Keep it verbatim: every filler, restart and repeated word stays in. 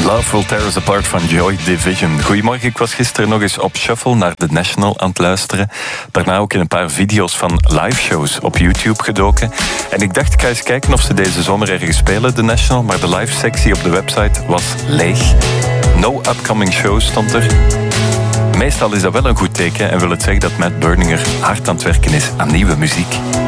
Love Will Tear Us Apart van Joy Division. Goedemorgen, ik was gisteren nog eens op Shuffle naar The National aan het luisteren. Daarna ook in een paar video's van live-shows op YouTube gedoken. En ik dacht, ik ga eens kijken of ze deze zomer ergens spelen, The National. Maar de live-sectie op de website was leeg. No upcoming shows stond er. Meestal is dat wel een goed teken en wil het zeggen dat Matt Berninger hard aan het werken is aan nieuwe muziek.